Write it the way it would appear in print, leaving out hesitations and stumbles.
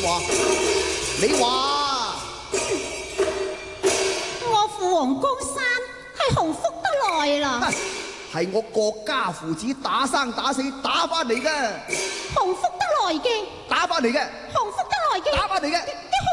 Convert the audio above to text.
話， 我父王江山係洪福得來啦， 係我郭家父子打生打死打翻嚟嘅， 洪福得來嘅， 打翻嚟嘅， 洪福得來嘅， 打翻嚟嘅。 啲